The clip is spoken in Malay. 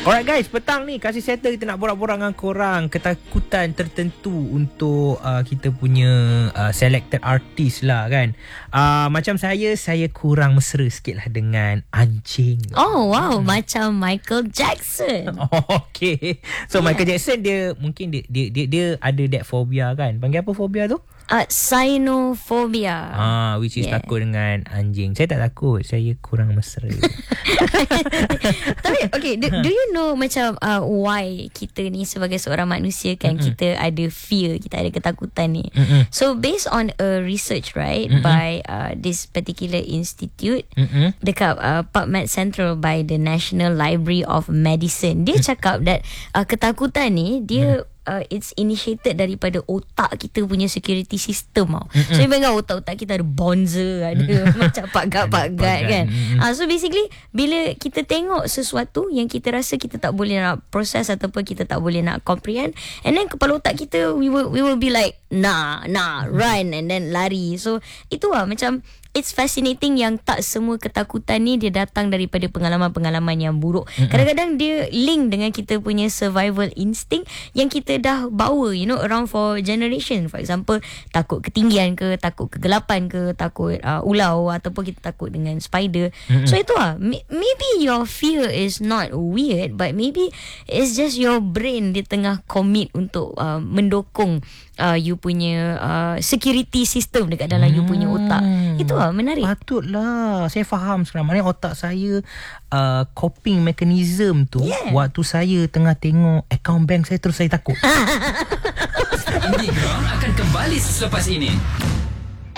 Alright guys, petang ni kasih settle kita nak borak-borak dengan korang ketakutan tertentu untuk kita punya selected artist lah kan. Macam saya kurang mesra sikit lah dengan anjing. Oh wow, macam Michael Jackson. Okay. So Michael Jackson dia mungkin dia ada that phobia kan. Panggil apa phobia tu? Cynophobia. Which is takut dengan anjing. Saya tak takut, saya kurang mesra. Tapi okay, do you know macam why kita ni sebagai seorang manusia kan, kita ada fear, kita ada ketakutan ni. So based on a research right by this particular institute dekat PubMed Central by the National Library of Medicine, dia cakap that ketakutan ni dia it's initiated daripada otak kita punya security system tau. So ingat otak-otak kita ada bonzer, ada macam pagat-pagat kan. So basically bila kita tengok sesuatu yang kita rasa kita tak boleh nak proses ataupun kita tak boleh nak comprehend, and then kepala otak kita we will be like nah run and then lari. So itu lah macam it's fascinating yang tak semua ketakutan ni dia datang daripada pengalaman-pengalaman yang buruk. Kadang-kadang dia link dengan kita punya survival instinct yang kita dah bawa around for generation. For example, takut ketinggian ke, takut kegelapan ke, takut ulau ataupun kita takut dengan spider. So itu lah, maybe your fear is not weird, but maybe it's just your brain dia tengah commit untuk mendukung you punya security system dekat dalam you punya otak. Itu lah menarik. Patutlah. Saya faham sekarang. Maknanya otak saya coping mechanism tu waktu saya tengah tengok account bank saya, terus saya takut. Indie Ground akan kembali selepas ini.